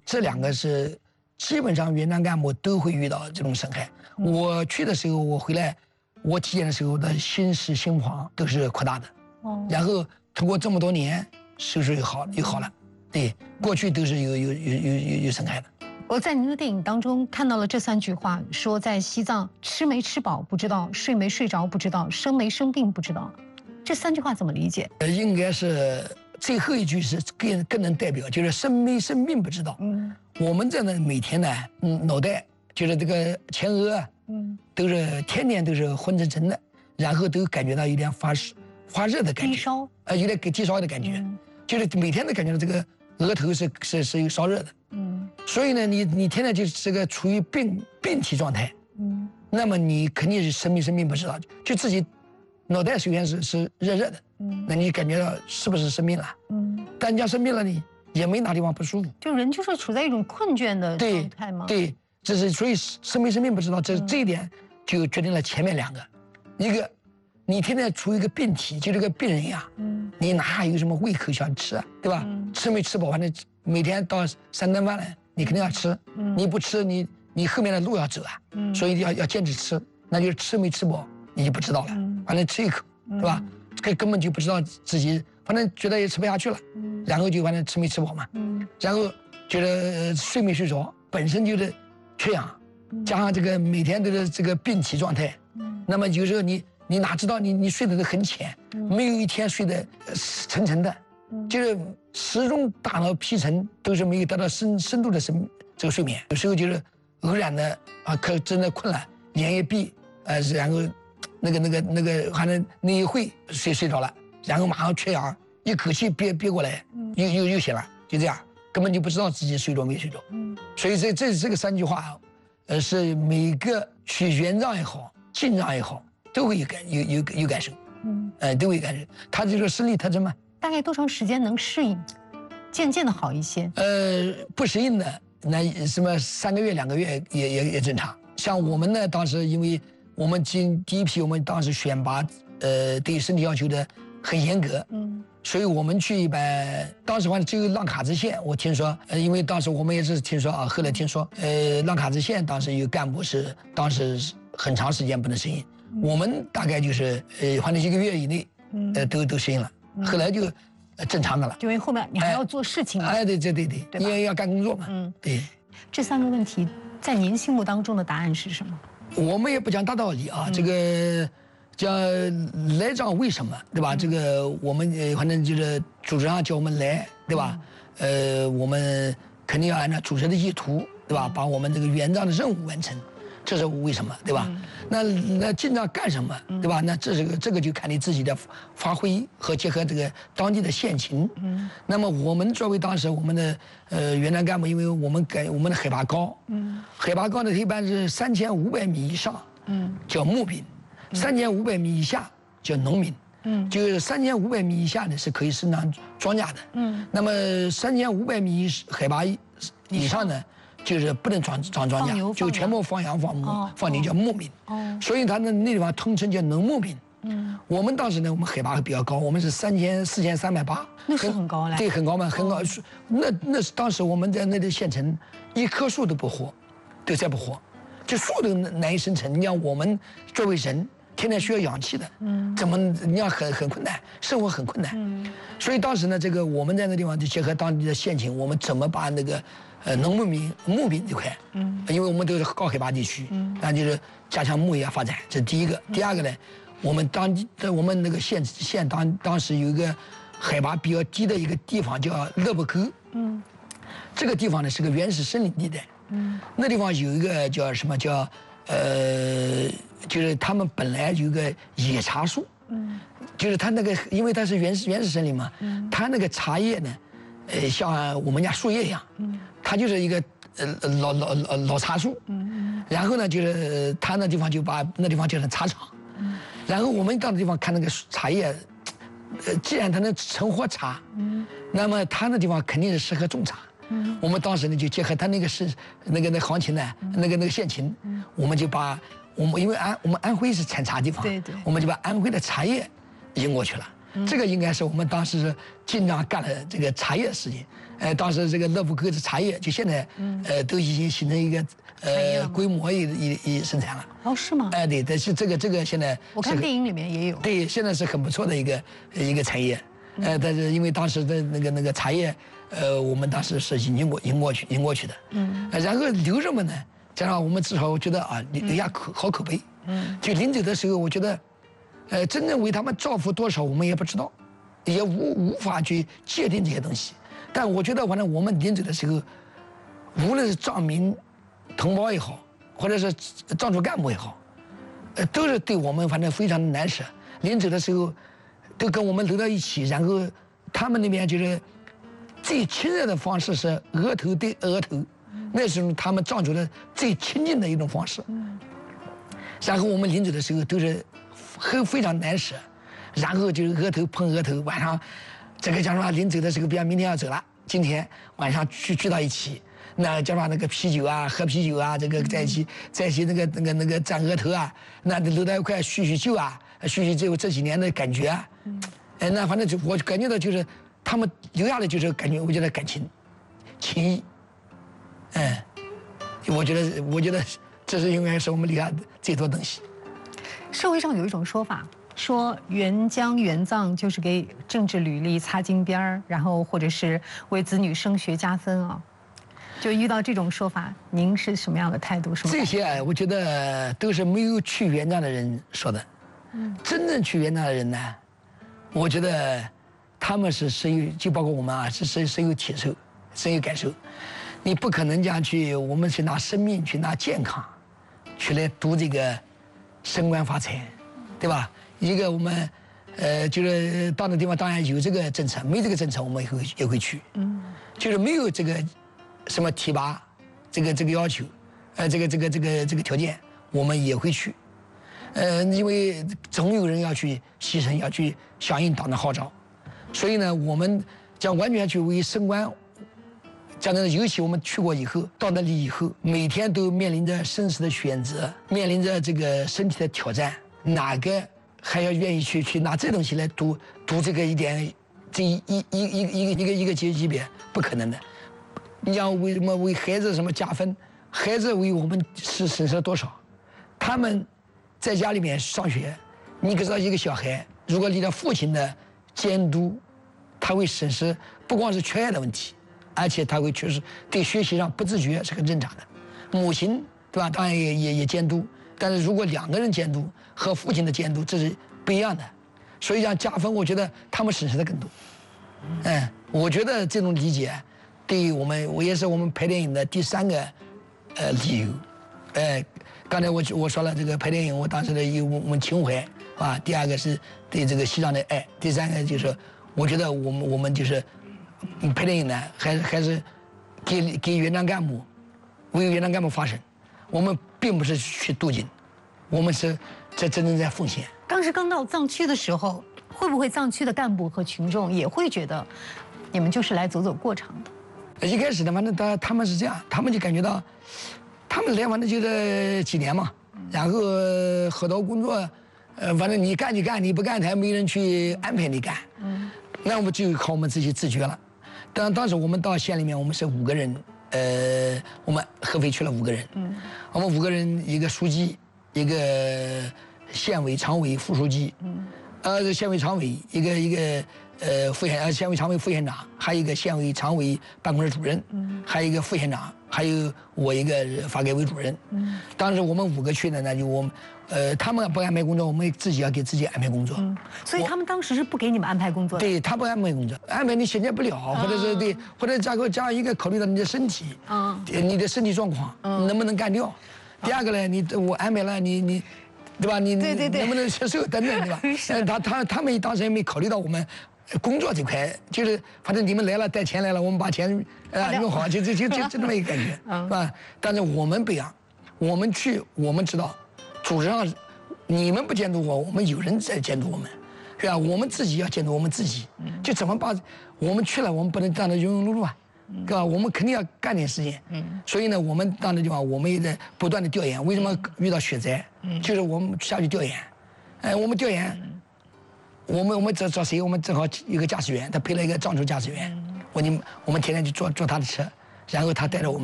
这2个是基本上原长干部都会遇到这种损害。我去的时候，我回来，我体检的时候的心室、心房都是扩大的，然后通过这么多年手术又好了，对，过去都是有损害的。 我在您的电影当中看到了这3句话，说在西藏吃没吃饱不知道，睡没睡着不知道，生没生病不知道，这3句话怎么理解？ 应该是最后一句是更能代表，就是生没生病不知道。我们这呢每天呢，脑袋就是这个前额都是天天都是昏沉沉的，然后都感觉到有点发热的感觉， 低烧， 有点低烧的感觉，就是每天都感觉到这个额头是有烧热的。所以呢，你天天就是这个处于病体状态，那么你肯定是生病不知道，就自己脑袋首先是热的，那你感觉到是不是生病了？但人家生病了，你也没哪地方不舒服， 就人就是处在一种困倦的状态吗？ 对，这是所以生病不知道，这一点就决定了前面2个，一个你天天处于一个病体，就这个病人呀，你哪有什么胃口想吃啊，对吧？吃没吃饱，反正每天到3顿饭了，你肯定要吃，你不吃你后面的路要走啊，所以要坚持吃，那就是吃没吃饱你就不知道了，反正吃一口，对吧？根本就不知道自己，反正觉得也吃不下去了，然后就反正吃没吃饱嘛，然后觉得睡没睡着，本身就是缺氧，加上这个每天都是这个病体状态，那么有时候你哪知道你睡得都很浅，没有一天睡得沉沉的，就是始终大脑皮层都是没有得到深度的这个睡眠，有时候就是偶然的可真的困了，眼一闭，然后那个反正那一会睡着了，然后马上缺氧，一口气憋过来，又醒了，就这样，根本就不知道自己睡着没睡着。所以这个3句话，是每个去原藏也好，进藏也好，都会有感受，都会有感受。它这个生理特征嘛。 大概多长时间能适应，渐渐的好一些？ 不适应的那什么3个月2个月也正常。像我们呢，当时因为我们第一批，我们当时选拔，对身体要求的很严格，所以我们去一般，当时反正只有浪卡子县，我听说，因为当时我们也是听说啊，后来听说，浪卡子县当时有干部是当时很长时间不能适应，我们大概就是反正1个月以内，都适应了，后来就正常的了。 就因为后面你还要做事情嘛， 对，你也要干工作嘛，对。 这3个问题在您心目当中的答案是什么？ 我们也不讲大道理啊，这个叫来藏为什么，对吧？这个我们反正就是组织上叫我们来，对吧？我们肯定要按照组织的意图，对吧？把我们这个原藏的任务完成，这是为什么，对吧？那进藏干什么，对吧？那这个就看你自己的发挥和结合这个当地的现情。那么我们作为当时我们的原藏干部，因为我们的海拔高，海拔高的一般是3500米以上，叫牧民；3500米以下叫农民。就是3500米以下的是可以生长庄稼的。那么3500米海拔以上呢，就是不能长庄稼，就全部放羊放牧放牛叫牧民。所以他那地方通称叫农牧民。我们当时呢，我们海拔比较高，我们是4380， 那是很高了。 对，很高嘛，很高。那是当时我们在那里县城，一棵树都不活，都再不活，就树都难以生存。你像我们作为人，天天需要氧气的，怎么你要很困难，生活很困难。所以当时呢，这个我们在那地方就结合当地的县情，我们怎么把那个农牧民这块，因为我们都是高海拔地区，那就是加强牧业发展，这是第一个。第二个呢，我们那个县当时有一个海拔比较低的一个地方叫勒布沟，这个地方呢是个原始森林地带，那地方有一个叫什么叫就是他们本来有一个野茶树，就是它那个因为它是原始森林嘛，它那个茶叶呢，像我们家树叶一样，它就是一个老茶树，然后呢就是它那地方就把那地方叫成茶厂，然后我们到那地方看那个茶叶，既然它能成活茶，那么它那地方肯定是适合种茶。我们当时呢就结合它那个那行情呢，那个县情，我们就把因为我们安徽是产茶地方， 对， 我们就把安徽的茶叶引过去了。 这个应该是我们当时经常干的这个茶叶的事情。当时这个乐福格子茶叶就现在都已经形成一个规模一生产了。 哦，是吗？ 对，但是这个现在我看电影里面也有。 对，现在是很不错的一个产业。但是因为当时的那个茶叶，我们当时是引过去的。然后留人们呢，加上我们至少我觉得啊，留下好口碑。就临走的时候，我觉得，真正为他们造福多少，我们也不知道，也无法去界定这些东西。但我觉得，反正我们临走的时候，无论是藏民同胞也好，或者是藏族干部也好，都是对我们反正非常的难舍。临走的时候，都跟我们留到一起，然后他们那边就是最亲热的方式是额头对额头，那是他们藏族的最亲近的一种方式。然后我们临走的时候都是非常难舍，然后就是额头碰额头，晚上这个叫什么？临走的时候，比方明天要走了，今天晚上聚到一起，那叫什么？那个啤酒啊，喝啤酒啊，这个在一起那个蘸额头啊，那留在一块叙叙旧啊，叙旧这几年的感觉啊，那反正我感觉到就是他们留下的就是感觉，我觉得感情、情谊，我觉得这是应该是我们留下的最多东西。 社会上有一种说法，说援疆援藏就是给政治履历擦金边儿，然后或者是为子女升学加分啊。就遇到这种说法，您是什么样的态度？ 这些我觉得都是没有去援藏的人说的。真正去援藏的人呢，我觉得他们是深有，就包括我们啊，是深有体受，深有感受。你不可能这样我们去拿生命，去拿健康，去来赌这个升官发财，对吧？一个我们就是到那地方当然有这个政策，没这个政策我们也会去。就是没有这个什么提拔，这个要求，这个条件，我们也会去。因为总有人要去牺牲，要去响应党的号召，所以呢，我们将完全去为升官。讲真的，尤其我们去过以后，到那里以后，每天都面临着生死的选择，面临着这个身体的挑战，哪个还要愿意去拿这东西来赌这个一点，这一个级别，不可能的。你想为什么为孩子什么加分？孩子为我们是损失了多少？他们在家里面上学，你可知道一个小孩如果离了父亲的监督，他会损失不光是缺爱的问题。而且他会确实对学习上不自觉是很正常的，母亲对吧？当然也监督，但是如果两个人监督和父亲的监督这是不一样的，所以讲加分，我觉得他们损失的更多。我觉得这种理解对于我也是我们拍电影的第三个理由。刚才我说了这个拍电影，我当时的有我们情怀啊，第二个是对这个西藏的爱，第三个就是我觉得我们就是。拍电影呢，还是给援藏干部，为援藏干部发声。我们并不是去镀金，我们是真正在奉献。 当时刚到藏区的时候，会不会藏区的干部和群众也会觉得，你们就是来走走过场的？ 一开始呢，反正他们是这样，他们就感觉到，他们来反正就这几年嘛，然后很多工作，反正你干就干，你不干，他也没人去安排你干。那我们就靠我们自己自觉了。当时我们到县里面，我们是5个人，我们合肥去了5个人，我们5个人，一个书记，一个县委常委副书记，县委常委，一个县委常委副县长，还有一个县委常委办公室主任，还有一个副县长，还有我一个发改委主任。当时我们5个去的，那就我们。他们不安排工作，我们自己要给自己安排工作。 所以他们当时是不给你们安排工作的。 对，他不安排工作，安排你衔接不了，或者是对，或者加上一个考虑到你的身体，你的身体状况，能不能干掉？第二个呢，我安排了你，对吧？你能不能接受等等，对吧？他们当时也没考虑到我们工作这块，就是反正你们来了带钱来了，我们把钱用好，就这么一个感觉，是吧？但是我们不一样，我们去，我们知道。组织上，你们不监督我们有人在监督我们，是吧？我们自己要监督我们自己，就怎么把我们去了，我们不能这样的庸庸碌碌啊，对吧？我们肯定要干点事情。所以呢，我们到那地方，我们也在不断的调研。为什么遇到雪灾？就是我们下去调研，我们调研， 我们找谁？我们正好一个驾驶员，他配了一个藏族驾驶员，我们天天就坐他的车，然后他带着我们。